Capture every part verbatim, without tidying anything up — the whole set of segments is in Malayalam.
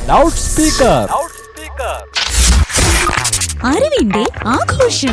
Loud speaker. അറിവിന്റെ ആഘോഷം.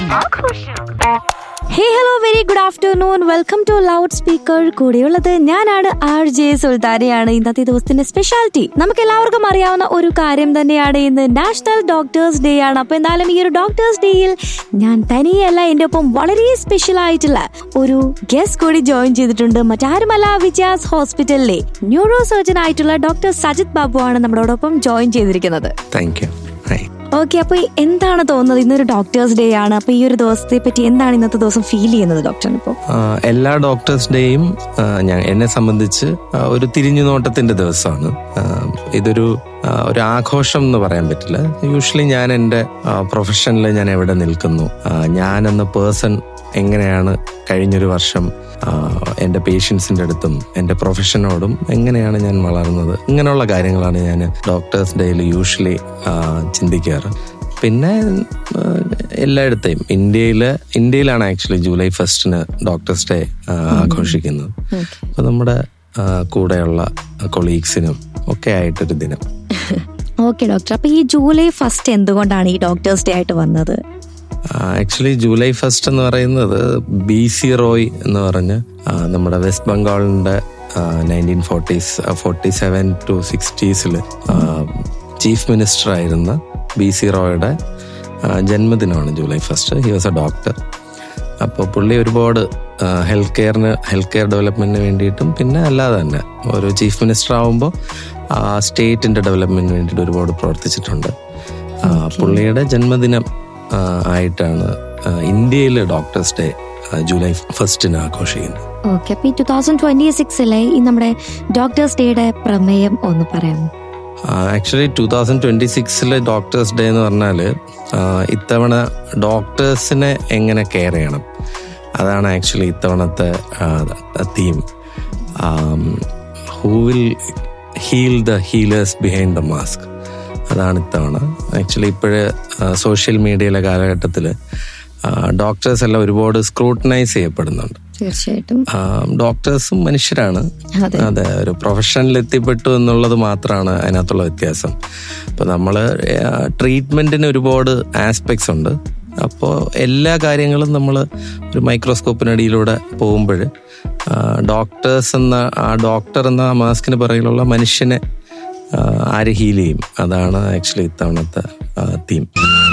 ഹേ hello very good afternoon, welcome to loud speaker. കൂടെയുള്ളത് ഞാനാണ് ആർ ജെ സുൽത്താനയാണ്. ഇന്നത്തെ ദിവസത്തിന്റെ സ്പെഷ്യാലിറ്റി നമുക്ക് എല്ലാവർക്കും അറിയാവുന്ന ഒരു കാര്യം തന്നെയാണ്. ഇന്ന് നാഷണൽ ഡോക്ടേഴ്സ് ഡേ ആണ്. അപ്പൊ എന്തായാലും ഈ ഒരു ഡോക്ടേഴ്സ് ഡേയിൽ ഞാൻ തനിയല്ല, എന്റെ ഒപ്പം വളരെ സ്പെഷ്യൽ ആയിട്ടുള്ള ഒരു ഗസ്റ്റ് കൂടി ജോയിൻ ചെയ്തിട്ടുണ്ട്. മറ്റാരുമല്ല, വിജയാസ് ഹോസ്പിറ്റലിലെ ന്യൂറോ സർജൻ ആയിട്ടുള്ള ഡോക്ടർ സജിത് ബാബു ആണ് നമ്മളോടൊപ്പം ജോയിൻ ചെയ്തിരിക്കുന്നത്. Thank you. ഓക്കെ, അപ്പൊ എന്താണ് തോന്നുന്നത്? ഇന്നൊരു ഡോക്ടേഴ്സ് ഡേ ആണ്. അപ്പൊ ഈ ഒരു ദിവസത്തെ പറ്റി എന്താണ് ഇന്നത്തെ ദിവസം ഫീൽ ചെയ്യുന്നത് ഡോക്ടറിന്? ഇപ്പോ എല്ലാ ഡോക്ടേഴ്സ് ഡേയും ഞാൻ എന്നെ സംബന്ധിച്ച് ഒരു തിരിഞ്ഞുനോട്ടത്തിന്റെ ദിവസമാണ്. ഇതൊരു ഒരു ആഘോഷം എന്ന് പറയാൻ പറ്റില്ല. യൂഷ്വലി ഞാൻ എൻ്റെ പ്രൊഫഷനിൽ ഞാൻ എവിടെ നിൽക്കുന്നു, ഞാൻ എന്ന പേഴ്സൺ എങ്ങനെയാണ് കഴിഞ്ഞൊരു വർഷം എൻ്റെ പേഷ്യൻസിൻ്റെ അടുത്തും എൻ്റെ പ്രൊഫഷനോടും എങ്ങനെയാണ് ഞാൻ വളർന്നത്, ഇങ്ങനെയുള്ള കാര്യങ്ങളാണ് ഞാൻ ഡോക്ടേഴ്സ് ഡേയിൽ യൂഷ്വലി ചിന്തിക്കാറ്. പിന്നെ എല്ലായിടത്തെയും ഇന്ത്യയില് ഇന്ത്യയിലാണ് ആക്ച്വലി ജൂലൈ ഫസ്റ്റിന് ഡോക്ടേഴ്സ് ഡേ ആഘോഷിക്കുന്നത്. അപ്പൊ നമ്മുടെ കൂടെയുള്ള കൊളീഗ്സിനും ഒക്കെ ആയിട്ടൊരു ദിനം. ഓക്കെ ഡോക്ടർ, അപ്പൊ ഈ ജൂലൈ ഫസ്റ്റ് എന്തുകൊണ്ടാണ് ഈ ഡോക്ടേഴ്സ് ഡേ ആയിട്ട് വന്നത്? ആക്ച്വലി ജൂലൈ ഫസ്റ്റ് എന്ന് പറയുന്നത് ബി സി റോയ് എന്ന് പറഞ്ഞ് നമ്മുടെ west ബംഗാളിന്റെ nineteen forties forty seven to സിക്സ്റ്റീസില് chief minister ആയിരുന്ന ബി സി റോയുടെ ജന്മദിനമാണ് July first. He was A doctor. അപ്പോൾ പുള്ളി ഒരുപാട് ഹെൽത്ത് കെയറിന് ഹെൽത്ത് കെയർ ഡെവലപ്മെന്റിന് വേണ്ടിയിട്ടും പിന്നെ അല്ലാതെ തന്നെ ഒരു ചീഫ് മിനിസ്റ്റർ ആവുമ്പോൾ സ്റ്റേറ്റിന്റെ ഡെവലപ്മെന്റിന് വേണ്ടിയിട്ട് ഒരുപാട് പ്രവർത്തിച്ചിട്ടുണ്ട്. പുള്ളിയുടെ ജന്മദിനം ആയിട്ടാണ് ഇന്ത്യയിലെ ഡോക്ടേഴ്സ് ഡേ ജൂലൈ ഫസ്റ്റിന് ആഘോഷിക്കുന്നത്. ഓക്കെ, അപ്പൊ ഈ ടൂ തൗസൻഡ് ട്വന്റി സിക്സിലെ ഈ നമ്മുടെ ഡോക്ടേഴ്സ് ഡേയുടെ പ്രമേയം ഒന്ന് പറയാമോ? Actually two thousand twenty സിക്സിലെ doctors day എന്ന് പറഞ്ഞാല് ഇത്തവണ ഡോക്ടേഴ്സിനെ എങ്ങനെ കെയർ ചെയ്യണം, അതാണ് ആക്ച്വലി ഇത്തവണത്തെ theme. Who will heal the healers behind the mask, അതാണ് ഇത്തവണ. ആക്ച്വലി ഇപ്പോഴ് സോഷ്യൽ മീഡിയയിലെ കാലഘട്ടത്തിൽ ഡോക്ടേഴ്സ് എല്ലാം ഒരുപാട് സ്ക്രൂട്ടനൈസ് ചെയ്യപ്പെടുന്നുണ്ട്. തീർച്ചയായിട്ടും ഡോക്ടേഴ്സും മനുഷ്യരാണ്. അതെ, ഒരു പ്രൊഫഷനിൽ എത്തിപ്പെട്ടു എന്നുള്ളത് മാത്രമാണ് അതിനകത്തുള്ള വ്യത്യാസം. അപ്പൊ നമ്മള് ട്രീറ്റ്മെന്റിന് ഒരുപാട് ആസ്പെക്ട്സ് ഉണ്ട്. അപ്പോൾ എല്ലാ കാര്യങ്ങളും നമ്മൾ ഒരു മൈക്രോസ്കോപ്പിനടിയിലൂടെ പോകുമ്പോൾ ഡോക്ടേഴ്സ് എന്ന ആ ഡോക്ടർ എന്ന ആ മാസ്കിന് പിറകിലുള്ള മനുഷ്യനെ ആര് ഹീൽ ചെയ്യും, അതാണ് ആക്ച്വലി ഇത്തവണത്തെ തീം.